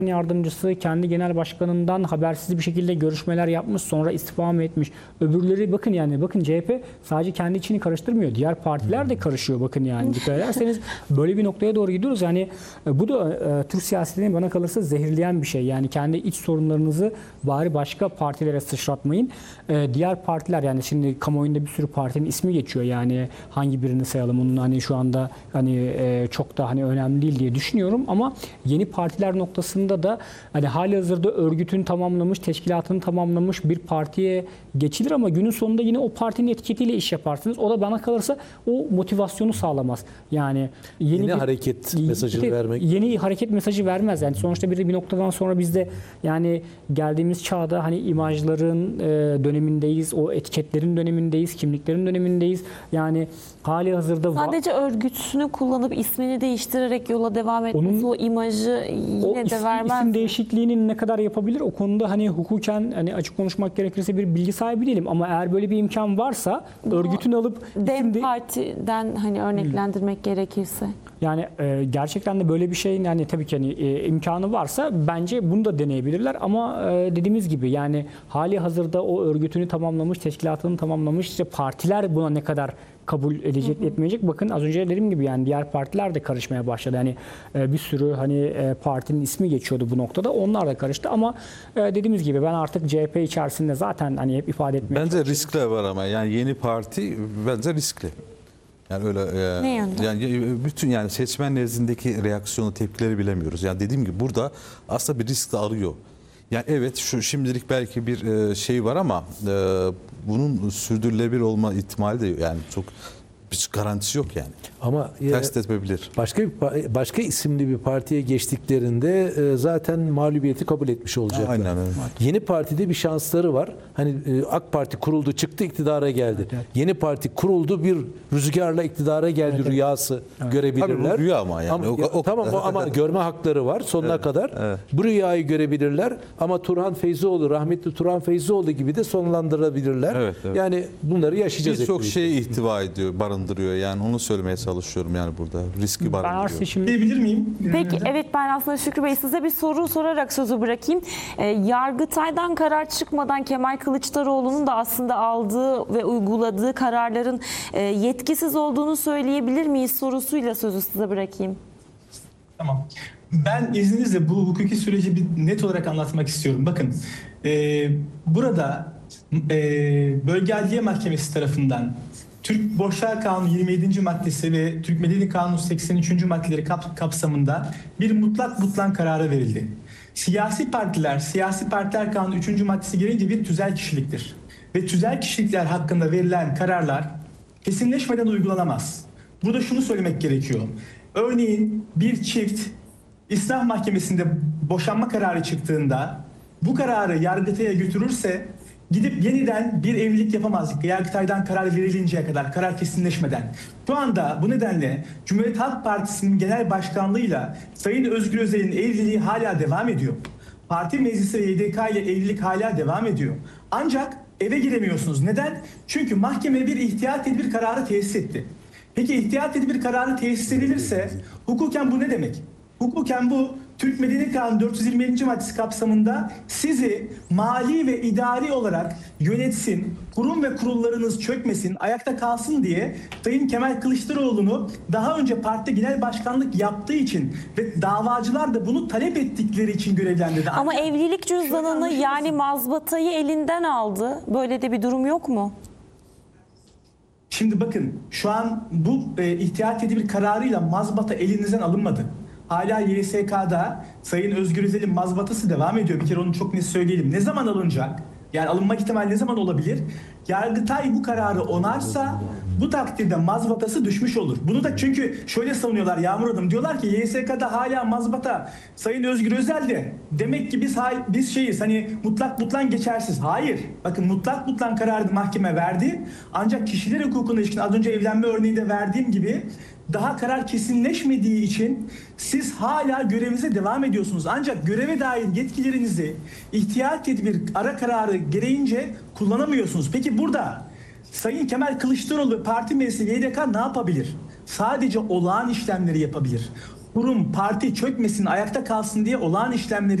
yardımcısı kendi genel başkanından habersiz bir şekilde görüşmeler yapmış, sonra istifa mı etmiş. Öbürleri bakın, yani bakın, CHP sadece kendi içini karıştırmıyor. Diğer partiler de karışıyor, bakın yani. Dikkat ederseniz böyle bir noktaya doğru gidiyoruz. Yani bu da Türk siyasetini bana kalırsa zehirleyen bir şey. Yani kendi iç sorunlarınızı bari başka partilere sıçratmayın. Diğer partiler, yani şimdi kamuoyunda bir sürü partinin ismi geçiyor. Yani hangi birini sayalım, onun hani şu anda hani çok da hani önemli değil diye düşünüyorum, ama yeni partiler noktasında da hani halihazırda örgütün tamamlamış, teşkilatını tamamlamış bir partiye geçilir, ama günün sonunda yine o partinin etiketiyle iş yaparsınız. O da bana kalırsa o motivasyonu sağlamaz. Yani yeni hareket mesajı vermek. Yeni hareket mesajı vermez. Yani sonuçta bir noktadan sonra biz de yani geldiğimiz çağda hani imajların dönemindeyiz, o etiketlerin dönemindeyiz, kimliklerin dönemindeyiz. Yani halihazırda sadece örgütünü kullanıp ismini değiştirerek yola devam etmesi o imajı yine de vermez. İsim değişikliğini ne kadar yapabilir? O konuda hani hukuken, hani açık konuşmak gerekirse, bir bilgi sahibi değilim, ama eğer böyle bir imkan varsa örgütünü alıp Dem Parti'den hani örneklendirmek gerekirse. Yani gerçekten de böyle bir şeyin, yani tabii ki hani imkanı varsa bence bunu da deneyebilirler, ama dediğimiz gibi yani hali hazırda o örgütünü tamamlamış, teşkilatını tamamlamış işte partiler buna ne kadar kabul edecek, etmeyecek. Bakın az önce dediğim gibi yani diğer partiler de karışmaya başladı. Yani bir sürü hani partinin ismi geçiyordu bu noktada. Onlar da karıştı, ama dediğimiz gibi ben artık CHP içerisinde zaten hani hep ifade etmeye bence riskler var, ama yani yeni parti bence riskli. Yani öyle ne yönde? yani bütün yani seçmen nezdindeki reaksiyonu, tepkileri bilemiyoruz. Yani dediğim gibi burada aslında bir risk de arıyor. Yani evet, şu şimdilik belki bir şey var, ama bunun sürdürülebilir olma ihtimali de yani çok bir garantisi yok yani. Ama ters tepebilir. Başka isimli bir partiye geçtiklerinde zaten mağlubiyeti kabul etmiş olacaklar. Aynen öyle. Yeni partide bir şansları var. Hani AK Parti kuruldu, çıktı, iktidara geldi. Evet. Yeni parti kuruldu, bir rüzgarla iktidara geldi, evet, rüyası görebilirler. Tabii bu rüya ama yani. Tamam, ama görme hakları var sonuna kadar. Evet. Bu rüyayı görebilirler, ama Turhan Feyzioğlu, rahmetli Turhan Feyzioğlu gibi de sonlandırabilirler. Evet, evet. Yani bunları yaşayacağız. Birçok şeyi ihtiva ediyor, barındırıyor. Yani onu söylemeye çalışıyorum yani burada. Riski barındırıyor. Diyebilir miyim? Peki evet, ben aslında Şükrü Bey size bir soru sorarak sözü bırakayım. Yargıtay'dan karar çıkmadan Kemal Kılıçdaroğlu'nun da aslında aldığı ve uyguladığı kararların yetkisiz olduğunu söyleyebilir miyiz sorusuyla sözü size bırakayım. Tamam. Ben izninizle bu hukuki süreci bir net olarak anlatmak istiyorum. Bakın, burada Bölge Adliye Mahkemesi tarafından Türk Borçlar Kanunu 27. maddesi ve Türk Medeni Kanunu 83. maddeleri kapsamında bir mutlak butlan kararı verildi. Siyasi partiler Kanunu 3. maddesi gereğince bir tüzel kişiliktir. Ve tüzel kişilikler hakkında verilen kararlar kesinleşmeden uygulanamaz. Burada şunu söylemek gerekiyor. Örneğin bir çift İslah Mahkemesi'nde boşanma kararı çıktığında bu kararı Yargıtay'a götürürse gidip yeniden bir evlilik yapamaz. Yargıtay'dan karar verilinceye kadar, karar kesinleşmeden. Şu anda bu nedenle Cumhuriyet Halk Partisi'nin genel başkanlığıyla Sayın Özgür Özel'in evliliği hala devam ediyor. Parti meclisi ve YDK ile evlilik hala devam ediyor. Ancak eve giremiyorsunuz. Neden? Çünkü mahkeme bir ihtiyat tedbir kararı tesis etti. Peki ihtiyat tedbir kararı tesis edilirse hukuken bu ne demek? Hukuken bu Türk Medeni Kanunu 420. maddesi kapsamında sizi mali ve idari olarak yönetsin, kurum ve kurullarınız çökmesin, ayakta kalsın diye Sayın Kemal Kılıçdaroğlu'nu daha önce parti genel başkanlık yaptığı için ve davacılar da bunu talep ettikleri için görevlendirdi. Ama evlilik cüzdanını yani mazbatayı elinden aldı. Böyle de bir durum yok mu? Şimdi bakın, şu an bu ihtiyat tedbir kararıyla mazbata elinizden alınmadı. Hala YSK'da Sayın Özgür Özel'in mazbatası devam ediyor. Bir kere onu çok net söyleyelim. Ne zaman alınacak? Yani alınma ihtimali ne zaman olabilir? Yargıtay bu kararı onarsa bu takdirde mazbatası düşmüş olur. Bunu da çünkü şöyle savunuyorlar Yağmur Hanım. Diyorlar ki YSK'da hala mazbata Sayın Özgür Özel'de. Demek ki biz şeyiz, hani mutlak butlan geçersiz. Hayır. Bakın, mutlak butlan kararını mahkeme verdi. Ancak kişiler hukukuna ilişkin az önce evlenme örneğinde verdiğim gibi daha karar kesinleşmediği için siz hala görevinize devam ediyorsunuz. Ancak göreve dair yetkilerinizi ihtiyat tedbir ara kararı gereğince kullanamıyorsunuz. Peki burada Sayın Kemal Kılıçdaroğlu parti meclisi YDK ne yapabilir? Sadece olağan işlemleri yapabilir. kurum, parti çökmesin, ayakta kalsın diye olağan işlemleri